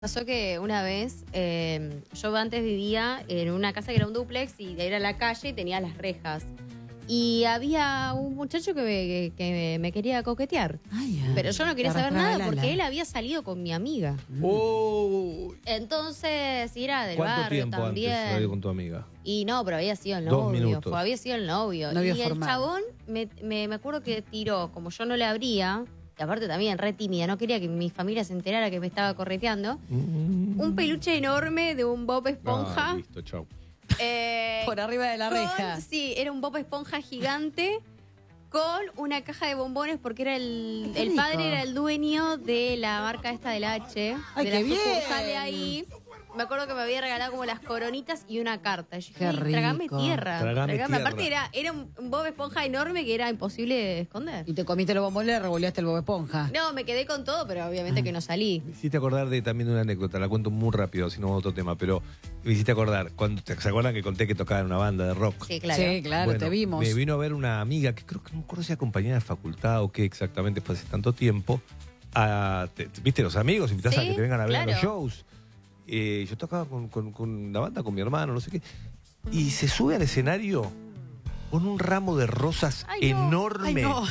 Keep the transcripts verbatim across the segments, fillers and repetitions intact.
Pasó que una vez, eh, yo antes vivía en una casa que era un dúplex y era la calle y tenía las rejas. Y había un muchacho que me, que me quería coquetear. Ay, ay, pero yo no quería saber nada porque él había salido con mi amiga. Oh. Entonces, y era del ¿Cuánto barrio tiempo también. antes salió con tu amiga? Y no, pero había sido el Dos novio. minutos. Fue, había sido el novio. Novio y formal. el chabón, me, me, me acuerdo que tiró, como yo no le abría, y aparte también re tímida, no quería que mi familia se enterara que me estaba correteando, un peluche enorme de un Bob Esponja. Ah, listo, chau. eh, Por arriba de la con- reja. Sí, era un Bob Esponja gigante con una caja de bombones porque era el, Qué el rico. padre era el dueño de la marca esta del H. Ay, de qué la bien. sucursal de ahí. Me acuerdo que me había regalado como las coronitas y una carta. Y yo dije, Qué "Ay, trágame rico. tierra. Trágame tierra". Aparte era, era un un Bob Esponja enorme que era imposible de esconder. Y te comiste los bombones y le revolviaste el Bob Esponja. No, me quedé con todo, pero obviamente que no salí. Me hiciste acordar de también de una anécdota, la cuento muy rápido, si no vamos a otro tema, pero me hiciste acordar, cuando ¿se acuerdan que conté que tocaba en una banda de rock? Sí, claro. Sí, claro, Bueno, te vimos. Me vino a ver una amiga, que creo que no me acuerdo si era compañera de facultad o qué exactamente, fue hace tanto tiempo. A, te- ¿Viste los amigos? Invitás a Sí, que te vengan a ver a los claro. shows. Eh, yo tocaba con, con, con la banda, con mi hermano, no sé qué. Y se sube al escenario con un ramo de rosas Ay, no. enorme. Ay, no.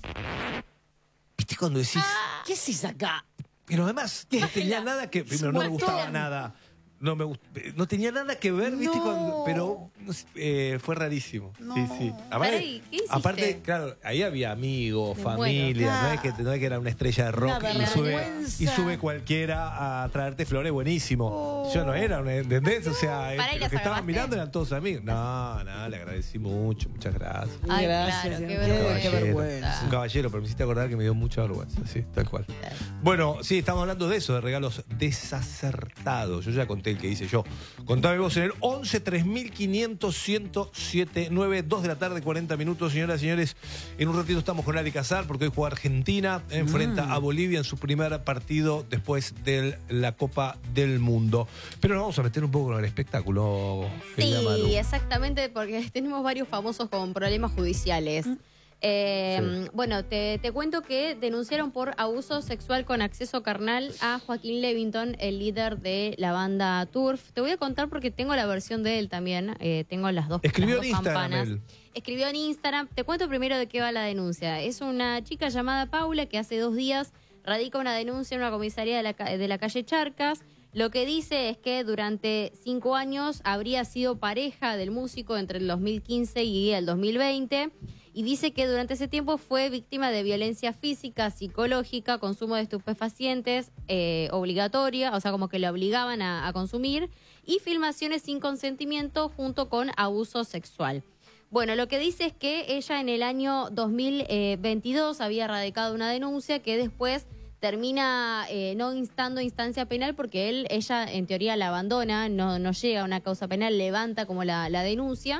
¿Viste cuando decís? ¿Qué haces acá? Pero además, no tenía nada que. Primero, no me gustaba nada. No me gust- no tenía nada que ver, ¿viste? No. Cuando- pero no sé, eh, fue rarísimo. Sí, sí. Pará, ¿y qué hiciste? aparte, claro, ahí había amigos, Me familia. muero. No es, que, no es que era una estrella de rock Una y sube, vergüenza. y sube cualquiera a traerte flores, buenísimo. Yo no era, ¿no? ¿entendés? O sea, Pará, ¿y los las que estaban agarraste? mirando eran todos amigos. No, no, le agradecí mucho, muchas gracias. Ay, Gracias, claro, qué qué vergüenza. qué vergüenza. Un caballero, pero me hiciste acordar que me dio mucha vergüenza, sí, tal cual. Bueno, sí, estamos hablando de eso, de regalos desacertados. Yo ya conté el que hice yo. Contame vos en el once tres mil quinientos ciento siete nueve, dos de la tarde, cuarenta minutos, señoras y señores. En un ratito estamos con Ari Casar, porque hoy juega Argentina, enfrenta a Bolivia en su primer partido después de la Copa del Mundo. Pero nos vamos a meter un poco con el espectáculo, querida Maru. Sí, exactamente, porque tenemos varios famosos con problemas judiciales. Eh, Sí. Bueno, te, te cuento que denunciaron por abuso sexual con acceso carnal a Joaquín Levington, el líder de la banda Turf. Te voy a contar porque tengo la versión de él también. Eh, tengo las dos, Escribió las en dos Instagram campanas. él. Escribió en Instagram. Te cuento primero de qué va la denuncia. Es una chica llamada Paula que hace dos días radica una denuncia en una comisaría de la, ca- de la calle Charcas. Lo que dice es que durante cinco años habría sido pareja del músico entre el dos mil quince y el dos mil veinte. Y dice que durante ese tiempo fue víctima de violencia física, psicológica, consumo de estupefacientes eh, obligatoria, o sea, como que le obligaban a, a consumir, y filmaciones sin consentimiento junto con abuso sexual. Bueno, lo que dice es que ella en el año dos mil veintidós había radicado una denuncia que después termina eh, no instando instancia penal porque él, ella en teoría la abandona, no, no llega a una causa penal, levanta como la, la denuncia.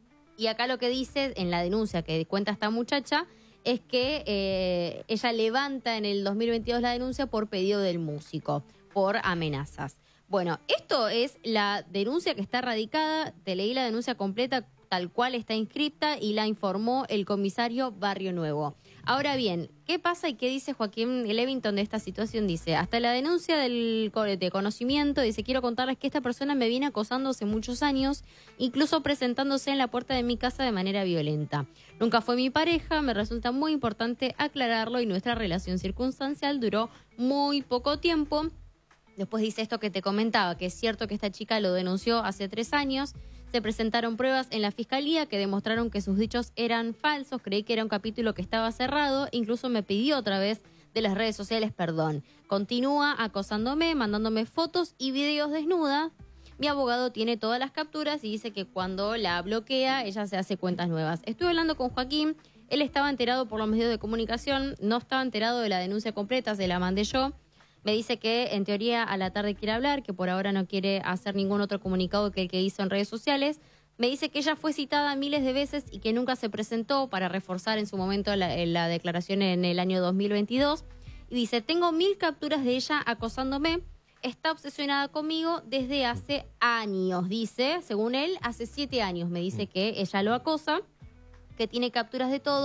Y acá lo que dice en la denuncia que cuenta esta muchacha es que eh, ella levanta en el dos mil veintidós la denuncia por pedido del músico, por amenazas. Bueno, esto es la denuncia que está radicada. Te leí la denuncia completa tal cual está inscripta y la informó el comisario Barrio Nuevo. Ahora bien, ¿qué pasa y qué dice Joaquín Levington de esta situación? Dice, hasta la denuncia del co- de conocimiento, dice, quiero contarles que esta persona me viene acosando hace muchos años, incluso presentándose en la puerta de mi casa de manera violenta. Nunca fue mi pareja, me resulta muy importante aclararlo y nuestra relación circunstancial duró muy poco tiempo. Después dice esto que te comentaba, que es cierto que esta chica lo denunció hace tres años. Se presentaron pruebas en la fiscalía que demostraron que sus dichos eran falsos. Creí que era un capítulo que estaba cerrado. Incluso me pidió otra vez de las redes sociales perdón. Continúa acosándome, mandándome fotos y videos desnuda. Mi abogado tiene todas las capturas y dice que cuando la bloquea, ella se hace cuentas nuevas. Estuve hablando con Joaquín. Él estaba enterado por los medios de comunicación. No estaba enterado de la denuncia completa, se la mandé yo. Me dice que en teoría a la tarde quiere hablar, que por ahora no quiere hacer ningún otro comunicado que el que hizo en redes sociales. Me dice que ella fue citada miles de veces y que nunca se presentó para reforzar en su momento la, la declaración en el año dos mil veintidós. Y dice, tengo mil capturas de ella acosándome. Está obsesionada conmigo desde hace años, dice. Según él, hace siete años me dice que ella lo acosa, que tiene capturas de todo,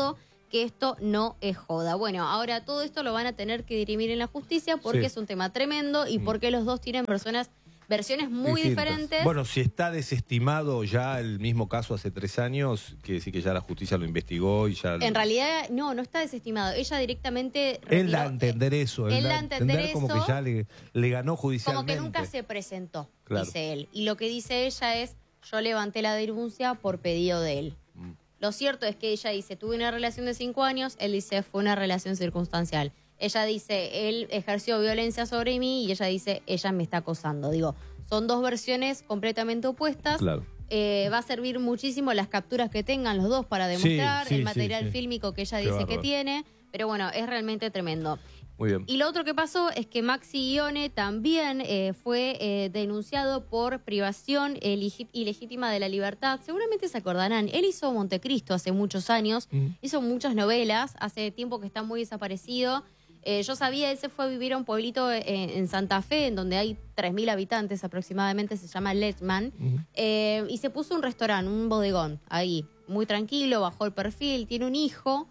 que esto no es joda. Bueno, ahora todo esto lo van a tener que dirimir en la justicia porque Sí. es un tema tremendo y porque los dos tienen personas, versiones muy Distintas. diferentes. Bueno, si está desestimado ya el mismo caso hace tres años, quiere decir que ya la justicia lo investigó y ya... En realidad, no, no está desestimado. Ella directamente... Él da a retiró- entender eso. él da a entender como eso, que ya le, le ganó judicialmente. como que nunca se presentó, Claro. dice él. Y lo que dice ella es, yo levanté la denuncia por pedido de él. Mm. Lo cierto es que ella dice, tuve una relación de cinco años, él dice, fue una relación circunstancial. Ella dice, él ejerció violencia sobre mí y ella dice, ella me está acosando. Digo, son dos versiones completamente opuestas. Claro. Eh, va a servir muchísimo las capturas que tengan los dos para demostrar sí, el sí, material sí. fílmico que ella Qué dice que bárbaro. tiene. Pero bueno, es realmente tremendo. Muy bien. Y lo otro que pasó es que Maxi Guione también eh, fue eh, denunciado por privación ilegi- ilegítima de la libertad. Seguramente se acordarán, él hizo Montecristo hace muchos años, Mm. hizo muchas novelas, hace tiempo que está muy desaparecido. Eh, yo sabía, él se fue a vivir a un pueblito eh, en Santa Fe, en donde hay tres mil habitantes aproximadamente, se llama Letman, Ujú. eh, y se puso un restaurante, un bodegón, ahí, muy tranquilo, bajó el perfil, tiene un hijo.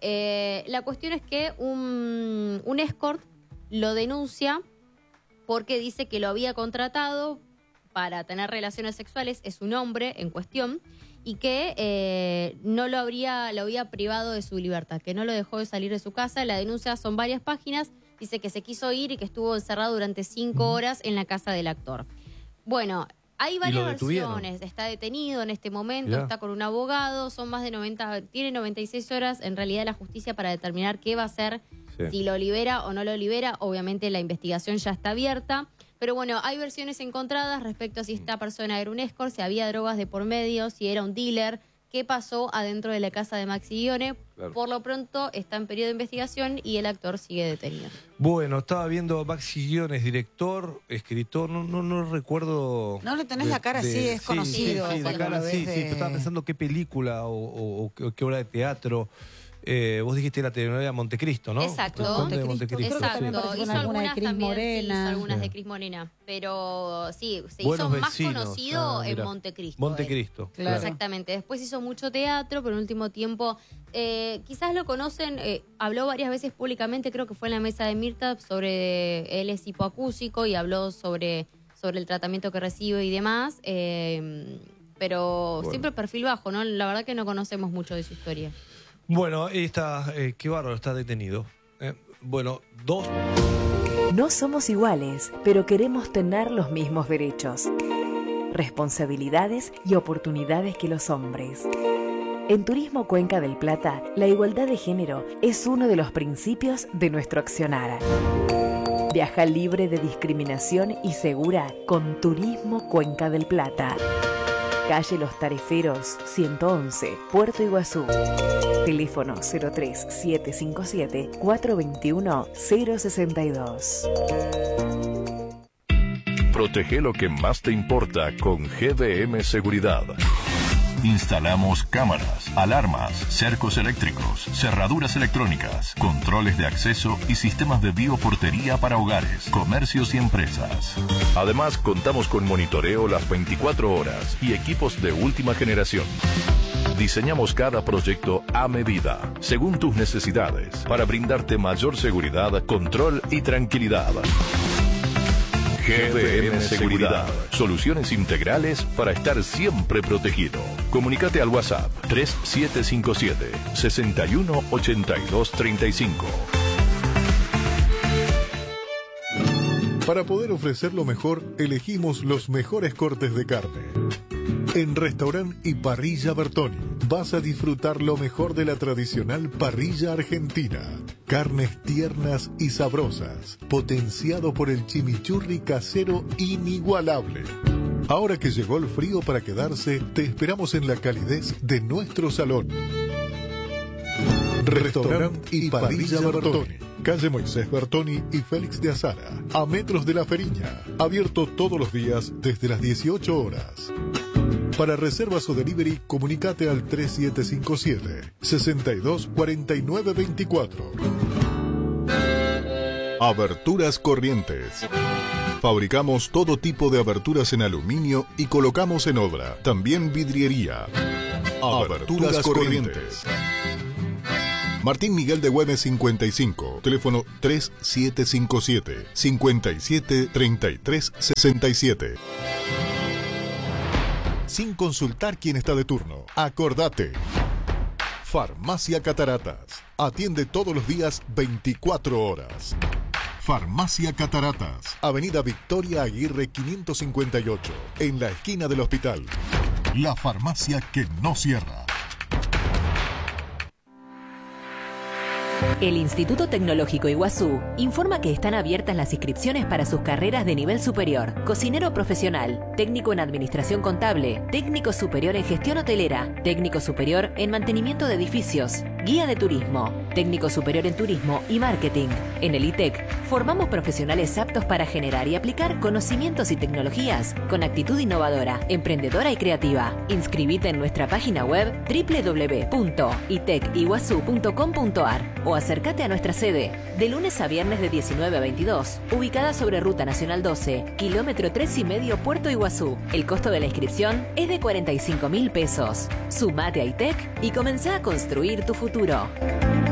Eh, la cuestión es que un, un escort lo denuncia porque dice que lo había contratado para tener relaciones sexuales, es un hombre en cuestión, y que eh, no lo habría, lo había privado de su libertad, que no lo dejó de salir de su casa. La denuncia son varias páginas, dice que se quiso ir y que estuvo encerrado durante cinco horas en la casa del actor. Bueno, hay varias lo detuvieron? versiones, está detenido en este momento, Mirá. está con un abogado, son más de noventa, tiene noventa y seis horas en realidad la justicia para determinar qué va a hacer, Sí. si lo libera o no lo libera. Obviamente la investigación ya está abierta, pero bueno, hay versiones encontradas respecto a si esta persona era un escort, si había drogas de por medio, si era un dealer, qué pasó adentro de la casa de Maxi Guione. Claro. Por lo pronto está en periodo de investigación y el actor sigue detenido. Bueno, estaba viendo Maxi Guiones, director, escritor, no, no, no recuerdo... No le tenés la cara así, es conocido Sí, sí, de cuando cara, lo ves sí, sí, de- pero estaba pensando qué película o, o- o qué, qué obra de teatro. Eh, vos dijiste la telenovela Montecristo, ¿no? Exacto. El Conde de Montecristo. Montecristo, Creo que sí. también Exacto, parece hizo con alguna de algunas Cris también, sí, Morena. hizo algunas Sí. de Cris Morena, pero sí, se Buenos hizo más vecinos. conocido Ah, en mirá. Montecristo. Montecristo, él. claro. Exactamente, después hizo mucho teatro, pero en último tiempo, eh, quizás lo conocen, eh, habló varias veces públicamente, creo que fue en la mesa de Mirta, sobre, él es hipoacúsico y habló sobre, sobre el tratamiento que recibe y demás, eh, pero Bueno. siempre perfil bajo, ¿no? La verdad que no conocemos mucho de su historia. Bueno, ahí está, eh, qué bárbaro, está detenido. Eh, bueno, dos... No somos iguales, pero queremos tener los mismos derechos, responsabilidades y oportunidades que los hombres. En Turismo Cuenca del Plata, la igualdad de género es uno de los principios de nuestro accionar. Viaja libre de discriminación y segura con Turismo Cuenca del Plata. Calle Los Tareferos, ciento once, Puerto Iguazú. Teléfono cero tres siete cinco siete cuatro dos uno cero seis dos. Protege lo que más te importa con G D M Seguridad. Instalamos cámaras, alarmas, cercos eléctricos, cerraduras electrónicas, controles de acceso y sistemas de bioportería para hogares, comercios y empresas. Además, contamos con monitoreo las veinticuatro horas y equipos de última generación. Diseñamos cada proyecto a medida, según tus necesidades, para brindarte mayor seguridad, control y tranquilidad. G D M Seguridad. Soluciones integrales para estar siempre protegido. Comunícate al WhatsApp tres siete cinco siete, seis uno ocho dos tres cinco. Para poder ofrecer lo mejor, elegimos los mejores cortes de carne. En Restaurant y Parrilla Bertoni vas a disfrutar lo mejor de la tradicional parrilla argentina. Carnes tiernas y sabrosas, potenciado por el chimichurri casero inigualable. Ahora que llegó el frío para quedarse, te esperamos en la calidez de nuestro salón. Restaurant y Parrilla Bertoni. Calle Moisés Bertoni y Félix de Azara, a metros de La Feriña. Abierto todos los días desde las dieciocho horas. Para reservas o delivery, comunicate al tres siete cinco siete, seis dos cuatro nueve dos cuatro. Aberturas Corrientes. Fabricamos todo tipo de aberturas en aluminio y colocamos en obra. También vidriería. Aberturas Corrientes. Martín Miguel de Güemes cincuenta y cinco, teléfono tres siete cinco siete, cinco siete tres tres seis siete. Sin consultar quién está de turno. Acordate. Farmacia Cataratas. Atiende todos los días veinticuatro horas. Farmacia Cataratas. Avenida Victoria Aguirre quinientos cincuenta y ocho. En la esquina del hospital. La farmacia que no cierra. El Instituto Tecnológico Iguazú informa que están abiertas las inscripciones para sus carreras de nivel superior: cocinero profesional, técnico en administración contable, técnico superior en gestión hotelera, técnico superior en mantenimiento de edificios, guía de turismo, técnico superior en turismo y marketing. En el I T E C formamos profesionales aptos para generar y aplicar conocimientos y tecnologías con actitud innovadora, emprendedora y creativa. Inscribite en nuestra página web doble u doble u doble u punto i t e c iguazú punto com punto a r o acércate a nuestra sede de lunes a viernes de diecinueve a veintidós, ubicada sobre Ruta Nacional doce, kilómetro tres y medio, Puerto Iguazú. El costo de la inscripción es de cuarenta y cinco mil pesos. Sumate a I T E C y comenzá a construir tu futuro.